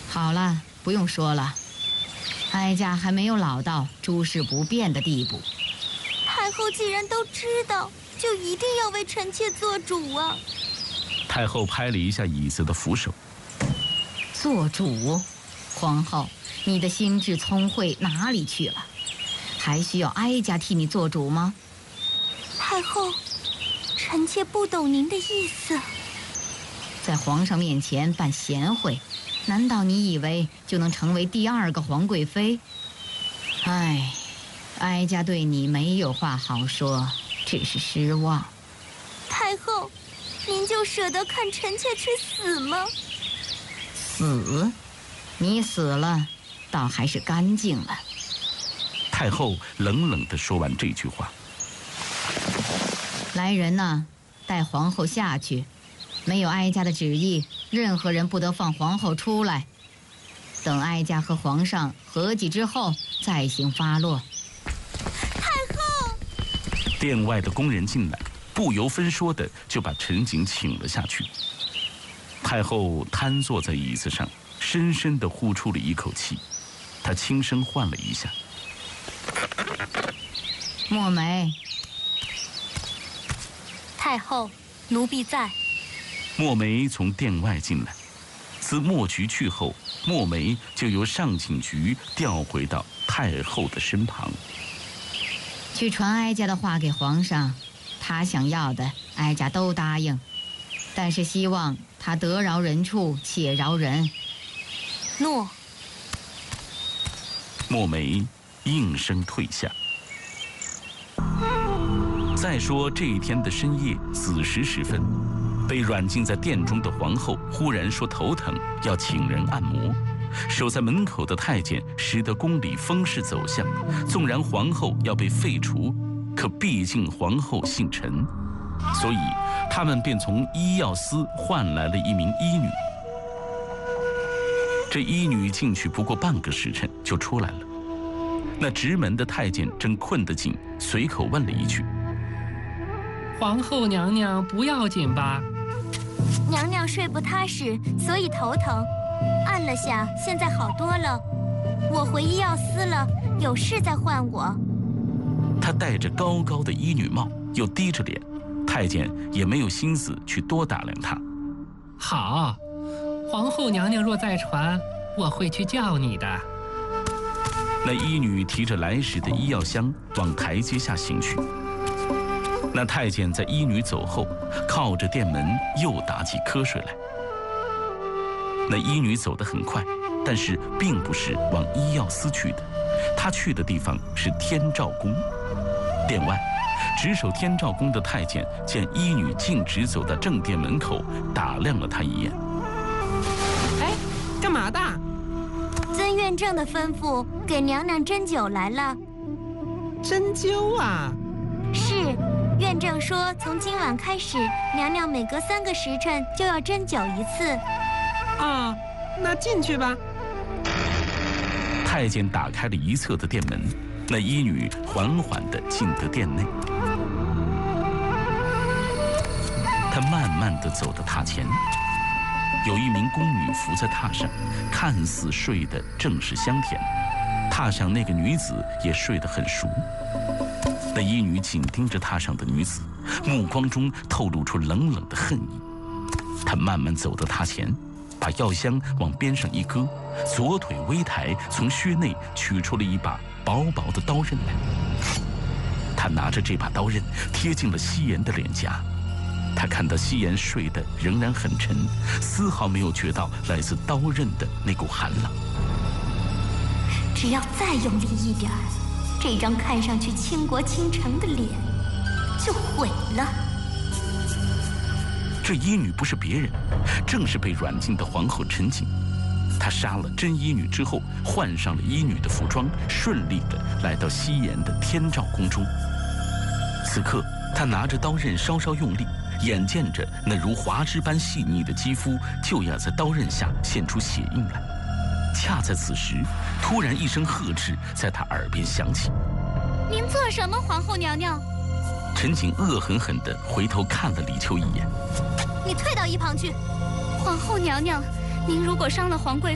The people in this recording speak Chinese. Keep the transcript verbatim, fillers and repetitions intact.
好了，不用说了，哀家还没有老到诸事不便的地步。 太后既然都知道，就一定要为臣妾做主啊！ 太后拍了一下椅子的扶手。 做主？皇后，你的心智聪慧哪里去了？还需要哀家替你做主吗？ 太后，臣妾不懂您的意思。 在皇上面前扮贤惠，难道你以为就能成为第二个皇贵妃？唉，哀家对你没有话好说，只是失望。 太后，您就舍得看臣妾去死吗？ 死？你死了，倒还是干净了。 太后冷冷地说完这句话。 来人呐，带皇后下去。没有哀家的旨意，任何人不得放皇后出来。等哀家和皇上和议之后，再行发落。 太后！ 殿外的宫人进来，不由分说的就把陈景请了下去。太后瘫坐在椅子上，深深地呼出了一口气。她轻声唤了一下：“ 墨梅。” 太后，奴婢在。 墨梅从殿外进来。自墨菊去后，墨梅就由上警局调回到太后的身旁。 去传哀家的话给皇上，他想要的哀家都答应，但是希望他得饶人处且饶人。 诺。 墨梅应声退下。再说这一天的深夜子时时分，被软禁在殿中的皇后忽然说头疼，要请人按摩。守在门口的太监识得宫里风势走向，纵然皇后要被废除，可毕竟皇后姓陈，所以他们便从医药司换来了一名医女。这医女进去不过半个时辰就出来了。那值门的太监正困得紧，随口问了一句：“ 皇后娘娘不要紧吧？” 娘娘睡不踏实，所以头疼，按了下，现在好多了。我回医药司了，有事再换我。 她戴着高高的医女帽，又低着脸，太监也没有心思去多打量她。 好，皇后娘娘若在船，我会去叫你的。 那医女提着来时的医药箱往台阶下行去。那太监在医女走后，靠着殿门又打起瞌睡来。那医女走得很快，但是并不是往医药司去的，她去的地方是天照宫。殿外，值守天照宫的太监见医女径直走到正殿门口，打量了她一眼。 哎，干嘛的？ 遵院正的吩咐，给娘娘针灸来了。 针灸啊？ 是。院正说，从今晚开始，娘娘每隔三个时辰就要针灸一次。 啊，那进去吧。 太监打开了一侧的殿门，那医女缓缓地进得殿内。她慢慢地走到榻前，有一名宫女伏在榻上，看似睡得正是香甜。榻上那个女子也睡得很熟。那医女紧盯着榻上的女子，目光中透露出冷冷的恨意。她慢慢走到榻前，把药箱往边上一搁，左腿微抬，从靴内取出了一把薄薄的刀刃来。她拿着这把刀刃贴近了夕颜的脸颊。她看到夕颜睡得仍然很沉，丝毫没有觉到来自刀刃的那股寒冷。 只要再用力一点儿，这张看上去倾国倾城的脸就毁了。 这医女不是别人，正是被软禁的皇后陈景。她杀了真医女之后，换上了医女的服装，顺利地来到西颜的天照宫中。此刻，她拿着刀刃稍稍用力，眼见着那如华枝般细腻的肌肤就要在刀刃下现出血印来。恰在此时，突然一声呵斥在她耳边响起：“ 您做什么，皇后娘娘？” 陈景恶狠狠地回头看了李秋一眼：“ 你退到一旁去。皇后娘娘，您如果伤了皇贵